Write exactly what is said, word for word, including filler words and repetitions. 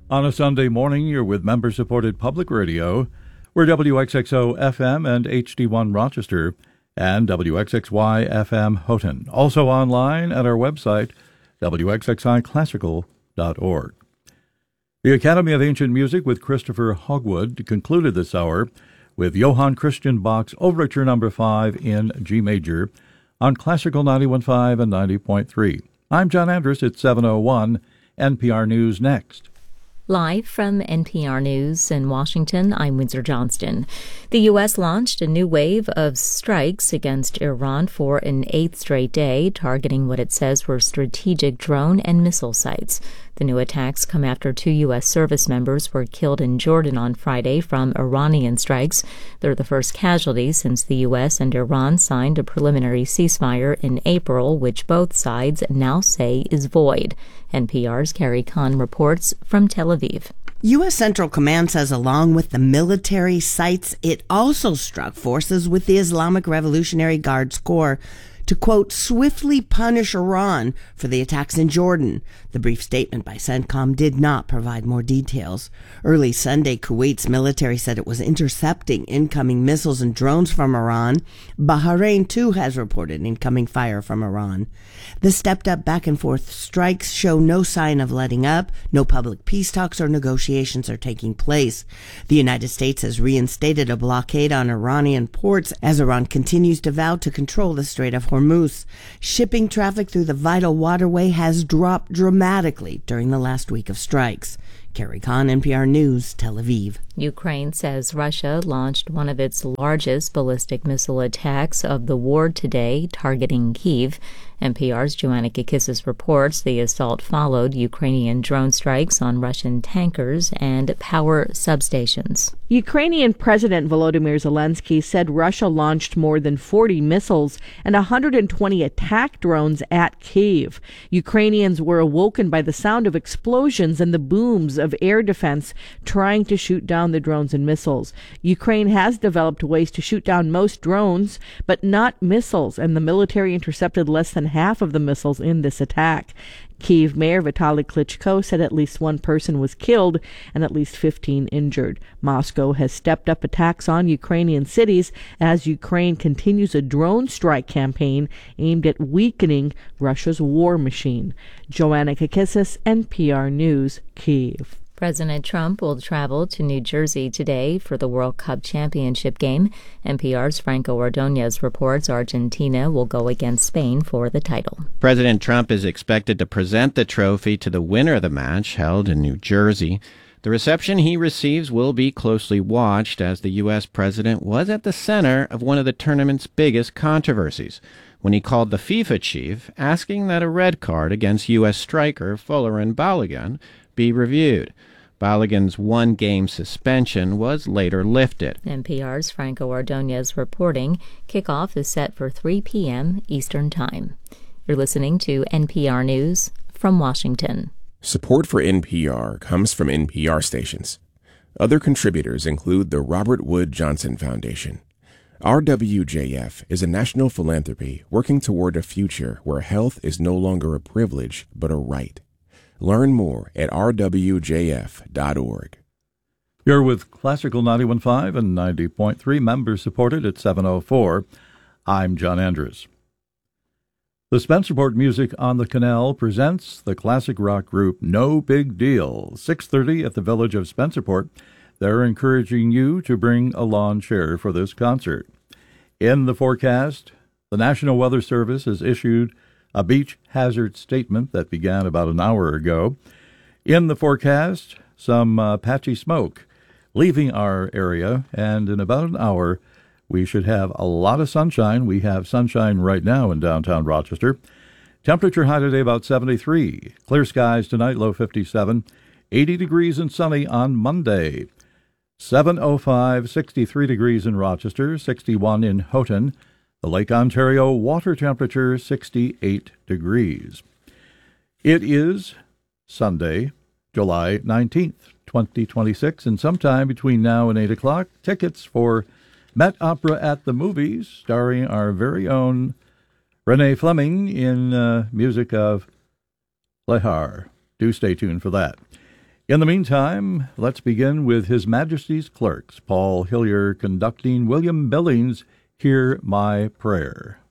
On a Sunday morning, you're with member-supported public radio. We're W X X O F M and H D one Rochester and W X X Y F M Houghton. Also online at our website, W X X I classical dot org. The Academy of Ancient Music with Christopher Hogwood concluded this hour with Johann Christian Bach's Overture Number five in G Major on Classical ninety-one point five and ninety point three. I'm John Andrus at seven oh one. N P R News next. Live from N P R News in Washington, I'm Windsor Johnston. The U S launched a new wave of strikes against Iran for an eighth straight day, targeting what it says were strategic drone and missile sites. The new attacks come after two U S service members were killed in Jordan on Friday from Iranian strikes. They're the first casualties since the U S and Iran signed a preliminary ceasefire in April, which both sides now say is void. N P R's Carrie Kahn reports from Tel Aviv. U S. Central Command says along with the military sites, it also struck forces with the Islamic Revolutionary Guards Corps to, quote, swiftly punish Iran for the attacks in Jordan. The brief statement by CENTCOM did not provide more details. Early Sunday, Kuwait's military said it was intercepting incoming missiles and drones from Iran. Bahrain, too, has reported incoming fire from Iran. The stepped-up back-and-forth strikes show no sign of letting up. No public peace talks or negotiations are taking place. The United States has reinstated a blockade on Iranian ports as Iran continues to vow to control the Strait of Hormuz. Shipping traffic through the vital waterway has dropped dramatically during the last week of strikes. Carrie Kahn, N P R News, Tel Aviv. Ukraine says Russia launched one of its largest ballistic missile attacks of the war today, targeting Kyiv. N P R's Joanna Kakissis reports the assault followed Ukrainian drone strikes on Russian tankers and power substations. Ukrainian President Volodymyr Zelensky said Russia launched more than forty missiles and one hundred twenty attack drones at Kyiv. Ukrainians were awoken by the sound of explosions and the booms of air defense trying to shoot down the drones and missiles. Ukraine has developed ways to shoot down most drones, but not missiles, and the military intercepted less than half of the missiles in this attack. Kyiv Mayor Vitaly Klitschko said at least one person was killed and at least fifteen injured. Moscow has stepped up attacks on Ukrainian cities as Ukraine continues a drone strike campaign aimed at weakening Russia's war machine. Joanna Kakissis, N P R News, Kyiv. President Trump will travel to New Jersey today for the World Cup Championship game. N P R's Franco Ordonez reports Argentina will go against Spain for the title. President Trump is expected to present the trophy to the winner of the match held in New Jersey. The reception he receives will be closely watched as the U S president was at the center of one of the tournament's biggest controversies when he called the FIFA chief asking that a red card against U S striker Folarin Balogun be reviewed. Balogun's one-game suspension was later lifted. N P R's Franco Ordonez reporting. Kickoff is set for three p.m. Eastern Time. You're listening to N P R News from Washington. Support for N P R comes from N P R stations. Other contributors include the Robert Wood Johnson Foundation. R W J F is a national philanthropy working toward a future where health is no longer a privilege but a right. Learn more at r w j f dot org. You're with Classical ninety-one point five and ninety point three, members supported at seven oh four. I'm John Andrus. The Spencerport Music on the Canal presents the classic rock group No Big Deal, six thirty at the Village of Spencerport. They're encouraging you to bring a lawn chair for this concert. In the forecast, the National Weather Service has issued a beach hazard statement that began about an hour ago. In the forecast, some uh, patchy smoke leaving our area, and in about an hour, we should have a lot of sunshine. We have sunshine right now in downtown Rochester. Temperature high today about seventy-three. Clear skies tonight, low fifty-seven. eighty degrees and sunny on Monday. seven oh five, sixty-three degrees in Rochester, sixty-one in Houghton. The Lake Ontario water temperature, sixty-eight degrees. It is Sunday, July nineteenth, twenty twenty-six, and sometime between now and eight o'clock, tickets for Met Opera at the Movies, starring our very own Renee Fleming in uh, music of Lehar. Do stay tuned for that. In the meantime, let's begin with His Majesty's Clerks, Paul Hillier conducting William Billings' Hear My Prayer.